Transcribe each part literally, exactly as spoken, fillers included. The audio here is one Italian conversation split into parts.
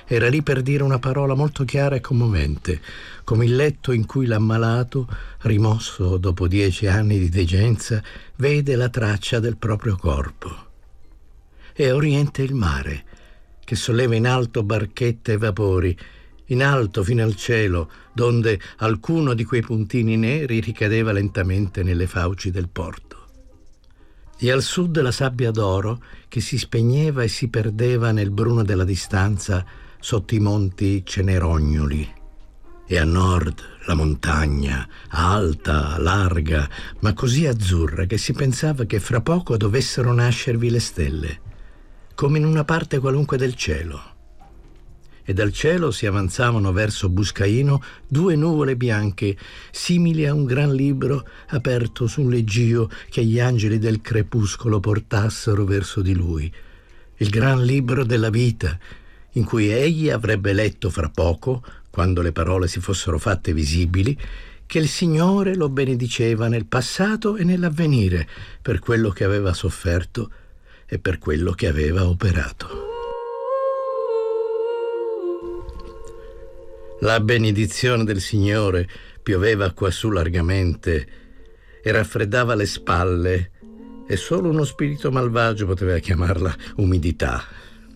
era lì per dire una parola molto chiara e commovente, come il letto in cui l'ammalato, rimosso dopo dieci anni di degenza, vede la traccia del proprio corpo. E a oriente il mare, che solleva in alto barchette e vapori, in alto fino al cielo, donde alcuno di quei puntini neri ricadeva lentamente nelle fauci del porto. E al sud la sabbia d'oro che si spegneva e si perdeva nel bruno della distanza sotto i monti cenerognoli. E a nord la montagna, alta, larga, ma così azzurra che si pensava che fra poco dovessero nascervi le stelle, come in una parte qualunque del cielo. E dal cielo si avanzavano verso Buscaino due nuvole bianche, simili a un gran libro aperto su un leggio che gli angeli del crepuscolo portassero verso di lui. Il gran libro della vita, in cui egli avrebbe letto fra poco, quando le parole si fossero fatte visibili, che il Signore lo benediceva nel passato e nell'avvenire per quello che aveva sofferto e per quello che aveva operato. La benedizione del Signore pioveva quassù largamente e raffreddava le spalle, e solo uno spirito malvagio poteva chiamarla umidità.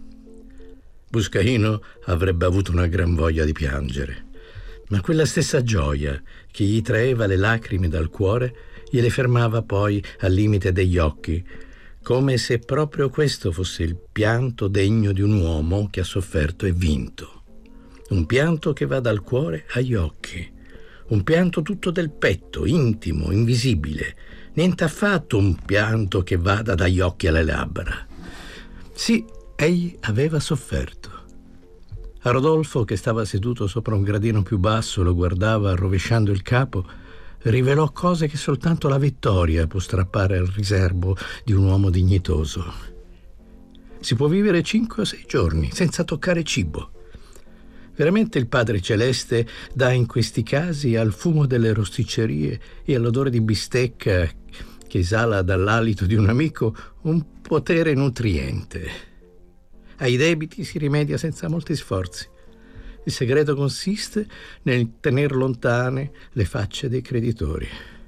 Buscaino avrebbe avuto una gran voglia di piangere, ma quella stessa gioia che gli traeva le lacrime dal cuore gliele fermava poi al limite degli occhi, come se proprio questo fosse il pianto degno di un uomo che ha sofferto e vinto. Un pianto che va dal cuore agli occhi, un pianto tutto del petto, intimo, invisibile, niente affatto un pianto che vada dagli occhi alle labbra. Sì, egli aveva sofferto. A Rodolfo, che stava seduto sopra un gradino più basso, lo guardava rovesciando il capo, rivelò cose che soltanto la vittoria può strappare al riserbo di un uomo dignitoso. Si può vivere cinque o sei giorni senza toccare cibo. Veramente il Padre Celeste dà in questi casi al fumo delle rosticcerie e all'odore di bistecca che esala dall'alito di un amico un potere nutriente. Ai debiti si rimedia senza molti sforzi. Il segreto consiste nel tener lontane le facce dei creditori.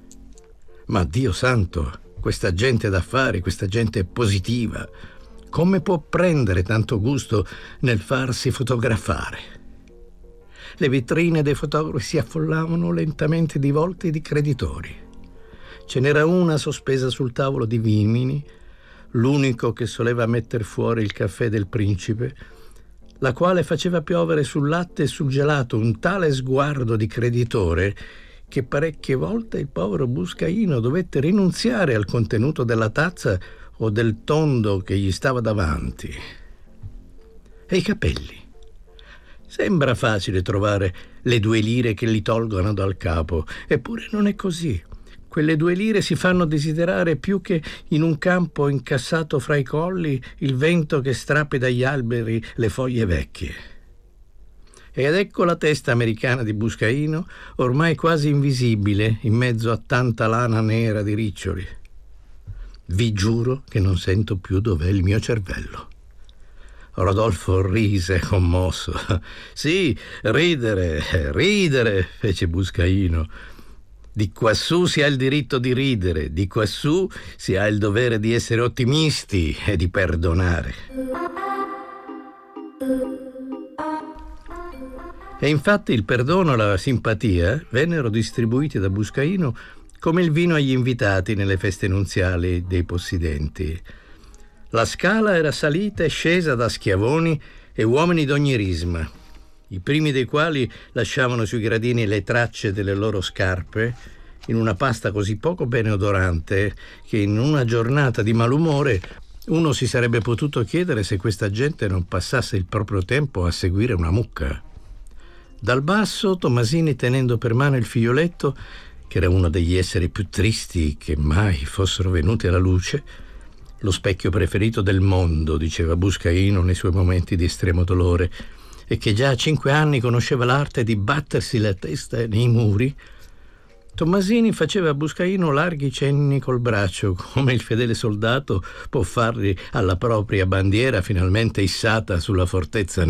Ma Dio santo, questa gente d'affari, questa gente positiva, come può prendere tanto gusto nel farsi fotografare? Le vetrine dei fotografi si affollavano lentamente di volti di creditori. Ce n'era una sospesa sul tavolo di Vimini, l'unico che soleva metter fuori il caffè del principe, la quale faceva piovere sul latte e sul gelato un tale sguardo di creditore che parecchie volte il povero Buscaino dovette rinunziare al contenuto della tazza o del tondo che gli stava davanti. E i capelli? Sembra facile trovare le due lire che li tolgono dal capo, eppure non è così. Quelle due lire si fanno desiderare più che in un campo incassato fra i colli il vento che strappi dagli alberi le foglie vecchie. Ed ecco la testa americana di Buscaino, ormai quasi invisibile in mezzo a tanta lana nera di riccioli. Vi giuro che non sento più dov'è il mio cervello. Rodolfo rise commosso. Sì, ridere, ridere, fece Buscaino. Di quassù si ha il diritto di ridere, di quassù si ha il dovere di essere ottimisti e di perdonare. E infatti il perdono e la simpatia vennero distribuiti da Buscaino come il vino agli invitati nelle feste nunziali dei possidenti. La scala era salita e scesa da schiavoni e uomini d'ogni risma, i primi dei quali lasciavano sui gradini le tracce delle loro scarpe in una pasta così poco bene odorante che in una giornata di malumore uno si sarebbe potuto chiedere se questa gente non passasse il proprio tempo a seguire una mucca. Dal basso, Tommasini, tenendo per mano il figlioletto, che era uno degli esseri più tristi che mai fossero venuti alla luce, lo specchio preferito del mondo, diceva Buscaino nei suoi momenti di estremo dolore, e che già a cinque anni conosceva l'arte di battersi la testa nei muri, Tommasini faceva a Buscaino larghi cenni col braccio, come il fedele soldato può farli alla propria bandiera finalmente issata sulla fortezza